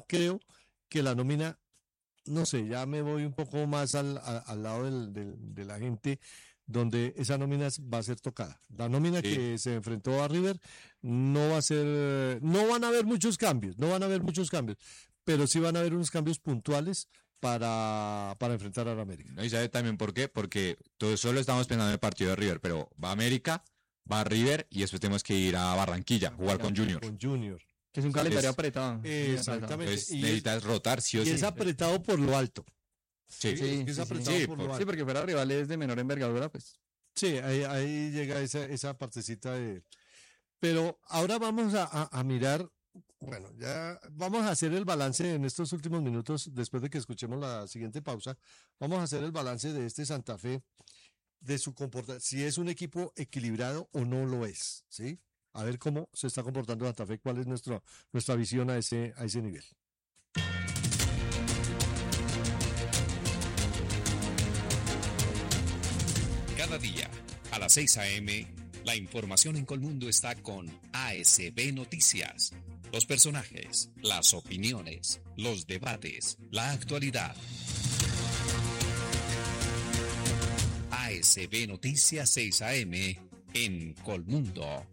creo que la nómina, no sé, ya me voy un poco más al lado de la gente donde esa nómina va a ser tocada. La nómina Sí. que se enfrentó a River no va a ser, no van a haber muchos cambios, no van a haber muchos cambios, pero sí van a haber unos cambios puntuales para enfrentar a la América. ¿No? ¿Y sabe también por qué? Porque todo solo estamos pensando en el partido de River, pero va a América, va a River y después tenemos que ir a Barranquilla, jugar con Junior. Con Junior. Que es un calendario apretado. Exactamente. Entonces Y necesitas rotar, sí o y sí. es apretado por lo alto. Sí. Sí, Es sí, apretado sí. por lo Sí, alto. Sí, porque fuera rivales de menor envergadura, pues. Sí, ahí llega esa partecita de... Pero ahora vamos a mirar, bueno, ya vamos a hacer el balance en estos últimos minutos, después de que escuchemos la siguiente pausa, vamos a hacer el balance de este Santa Fe, de su comportamiento, si es un equipo equilibrado o no lo es, ¿sí? A ver cómo se está comportando Santa Fe, cuál es nuestra visión a ese nivel. Cada día, a las 6 a.m., la información en Colmundo está con ASB Noticias. Los personajes, las opiniones, los debates, la actualidad. ASB Noticias 6 a.m. en Colmundo.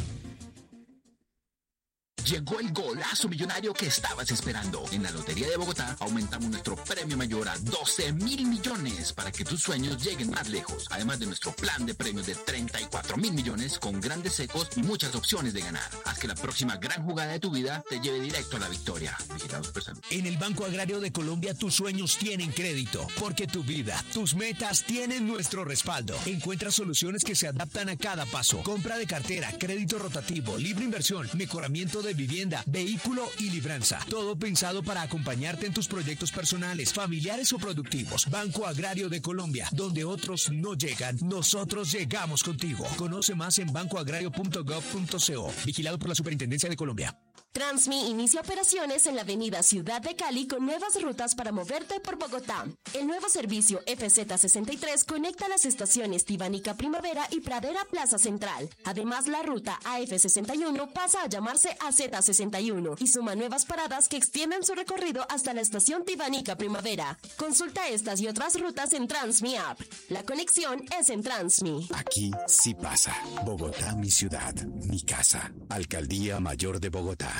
Llegó el golazo millonario que estabas esperando. En la Lotería de Bogotá aumentamos nuestro premio mayor a 12.000 millones para que tus sueños lleguen más lejos. Además de nuestro plan de premios de 34.000 millones con grandes secos y muchas opciones de ganar. Haz que la próxima gran jugada de tu vida te lleve directo a la victoria. Vigilado Supersalud. En el Banco Agrario de Colombia tus sueños tienen crédito, porque tu vida, tus metas tienen nuestro respaldo. Encuentra soluciones que se adaptan a cada paso. Compra de cartera, crédito rotativo, libre inversión, mejoramiento de vivienda, vehículo y libranza. Todo pensado para acompañarte en tus proyectos personales, familiares o productivos. Banco Agrario de Colombia, donde otros no llegan, nosotros llegamos contigo. Conoce más en bancoagrario.gov.co. Vigilado por la Superintendencia de Colombia. Transmi inicia operaciones en la avenida Ciudad de Cali con nuevas rutas para moverte por Bogotá. El nuevo servicio FZ63 conecta las estaciones Tibanica Primavera y Pradera Plaza Central. Además, la ruta AF61 pasa a llamarse AZ61 y suma nuevas paradas que extienden su recorrido hasta la estación Tibanica Primavera. Consulta estas y otras rutas en Transmi App. La conexión es en Transmi. Aquí sí pasa. Bogotá, mi ciudad, mi casa. Alcaldía Mayor de Bogotá.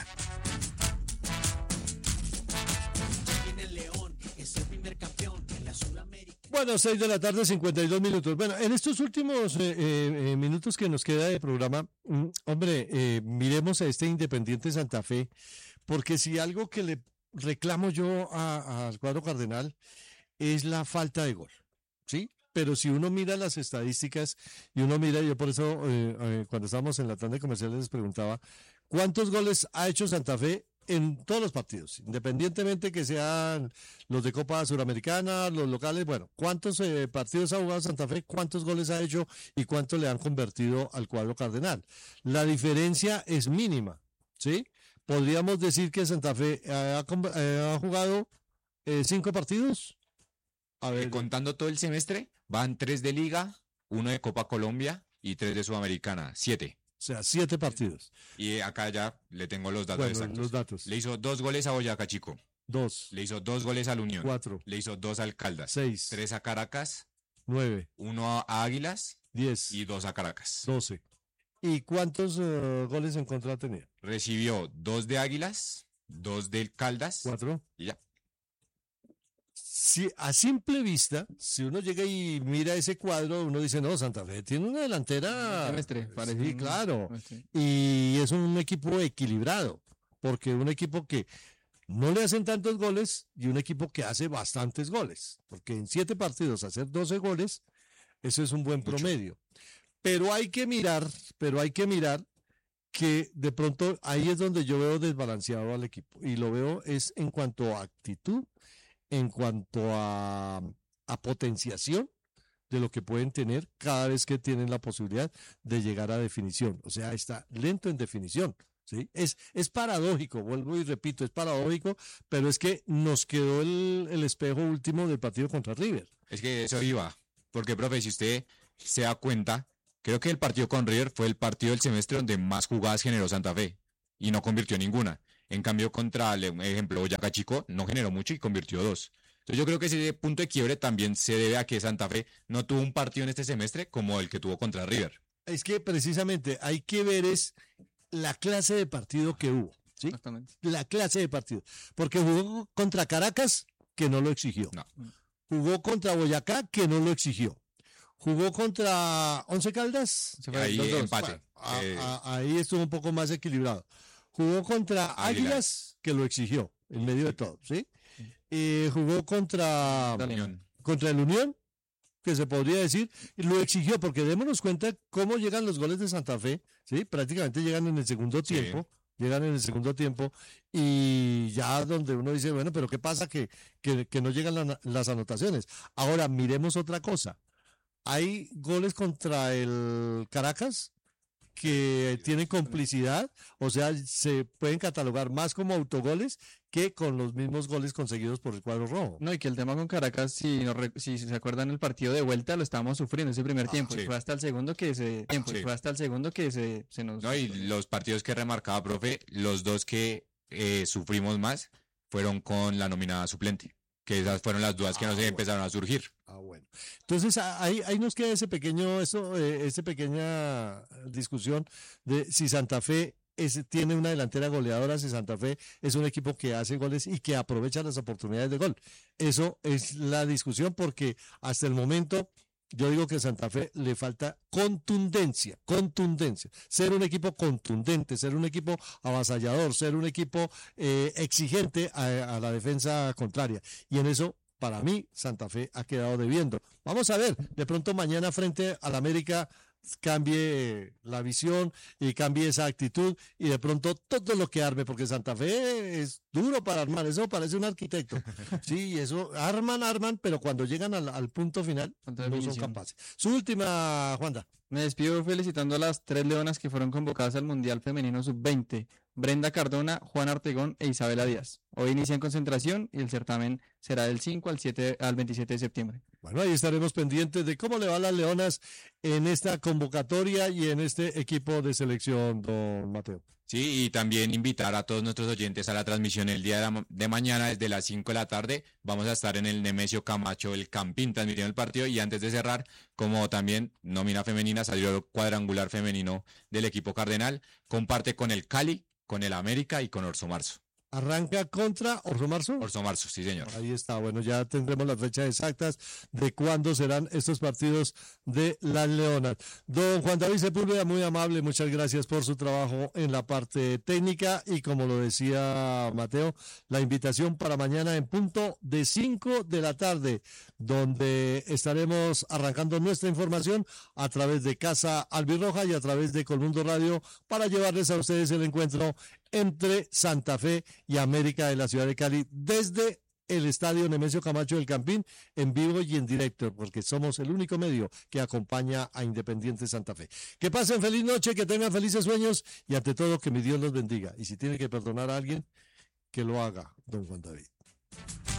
Bueno, 6 de la tarde, 52 minutos. Bueno, en estos últimos minutos que nos queda de programa, hombre, miremos a este Independiente Santa Fe, porque si algo que le reclamo yo al cuadro cardenal es la falta de gol, ¿sí? Pero si uno mira las estadísticas y uno mira, yo por eso cuando estábamos en la tanda comercial les preguntaba, ¿cuántos goles ha hecho Santa Fe en todos los partidos? Independientemente que sean los de Copa Suramericana, los locales, bueno, ¿cuántos partidos ha jugado Santa Fe? ¿Cuántos goles ha hecho y cuántos le han convertido al cuadro cardenal? La diferencia es mínima, ¿sí? Podríamos decir que Santa Fe ha jugado 5 partidos. A ver, Contando todo el semestre, van 3 de Liga, 1 de Copa Colombia y 3 de Sudamericana, 7. o sea, 7 partidos. Y acá ya le tengo los datos Bueno, exactos. los datos. Le hizo 2 goles a Boyacá Chico, 2, le hizo 2 goles al Unión, 4, le hizo 2 al Caldas, 6, 3 a Caracas, 9, 1 a Águilas 10, y 2 a Caracas. 12. ¿Y cuántos goles en contra tenía? Recibió 2 de Águilas, 2 del Caldas 4. y ya. Si, a simple vista, si uno llega y mira ese cuadro, uno dice, no, Santa Fe tiene una delantera. Semestre, parece Sí, un claro. semestre. Y es un equipo equilibrado, porque un equipo que no le hacen tantos goles y un equipo que hace bastantes goles. Porque en 7 partidos hacer 12 goles, eso es un buen promedio. Pero hay que mirar que de pronto ahí es donde yo veo desbalanceado al equipo. Y lo veo es en cuanto a actitud, en cuanto a potenciación de lo que pueden tener cada vez que tienen la posibilidad de llegar a definición. O sea, está lento en definición. ¿Sí? Es paradójico, vuelvo y repito, es paradójico, pero es que nos quedó el espejo último del partido contra River. Es que eso iba, porque profe, si usted se da cuenta, creo que el partido con River fue el partido del semestre donde más jugadas generó Santa Fe y no convirtió ninguna. En cambio, contra, ejemplo, Boyacá Chico no generó mucho y convirtió 2. Entonces yo creo que ese punto de quiebre también se debe a que Santa Fe no tuvo un partido en este semestre como el que tuvo contra River. Es que precisamente hay que ver es la clase de partido que hubo, ¿sí? Exactamente. La clase de partido. Porque jugó contra Caracas, que no lo exigió. No. Jugó contra Boyacá, que no lo exigió. Jugó contra Once Caldas. Ahí Los dos. empate. Ahí estuvo un poco más equilibrado. Jugó contra Águilas, que lo exigió, en medio de todo, ¿sí? Jugó contra Unión. el Unión, que se podría decir, y lo exigió, porque démonos cuenta cómo llegan los goles de Santa Fe, ¿sí? Prácticamente llegan en el segundo tiempo. Llegan en el segundo tiempo y ya donde uno dice, bueno, pero ¿qué pasa que no llegan las anotaciones? Ahora, miremos otra cosa. Hay goles contra el Caracas que tienen complicidad, o sea, se pueden catalogar más como autogoles que con los mismos goles conseguidos por el cuadro rojo. No, y que el tema con Caracas, si se acuerdan el partido de vuelta, lo estábamos sufriendo ese primer tiempo. sí. Y fue hasta el segundo que se nos... No, y los partidos que remarcaba, profe, los dos que sufrimos más fueron con la nominada suplente, que esas fueron las dudas que nos empezaron a surgir. Bueno. Entonces, ahí nos queda esa pequeña discusión de si Santa Fe tiene una delantera goleadora, si Santa Fe es un equipo que hace goles y que aprovecha las oportunidades de gol. Eso es la discusión porque hasta el momento yo digo que a Santa Fe le falta contundencia, ser un equipo contundente, ser un equipo avasallador, ser un equipo exigente a la defensa contraria. Y en eso, para mí, Santa Fe ha quedado debiendo. Vamos a ver, de pronto mañana frente al América cambie la visión y cambie esa actitud y de pronto todo lo que arme, porque Santa Fe es duro para armar, eso parece un arquitecto. Sí, eso arman, pero cuando llegan al punto final no son capaces. Su última, Juanda. Me despido felicitando a las 3 leonas que fueron convocadas al Mundial Femenino Sub-20. Brenda Cardona, Juan Artegón e Isabela Díaz. Hoy inician concentración y el certamen será del 5 al 27 de septiembre. Bueno, ahí estaremos pendientes de cómo le van las leonas en esta convocatoria y en este equipo de selección, don Mateo. Sí, y también invitar a todos nuestros oyentes a la transmisión el día de mañana desde las 5 de la tarde. Vamos a estar en el Nemesio Camacho, el Campín, transmitiendo el partido. Y antes de cerrar, como también nómina femenina, salió el cuadrangular femenino del equipo Cardenal. Comparte con el Cali, con el América y con Orso Marzo. Arranca contra Orso Marzo. Orso Marzo, sí señor. Ahí está, bueno, ya tendremos las fechas exactas de cuándo serán estos partidos de las Leonas. Don Juan David Sepúlveda, muy amable, muchas gracias por su trabajo en la parte técnica y como lo decía Mateo, la invitación para mañana en punto de 5 de la tarde, donde estaremos arrancando nuestra información a través de Casa Albirroja y a través de Colmundo Radio para llevarles a ustedes el encuentro entre Santa Fe y América de la ciudad de Cali desde el estadio Nemesio Camacho del Campín en vivo y en directo, porque somos el único medio que acompaña a Independiente Santa Fe. Que pasen feliz noche, que tengan felices sueños y ante todo que mi Dios los bendiga. Y si tiene que perdonar a alguien, que lo haga, don Juan David.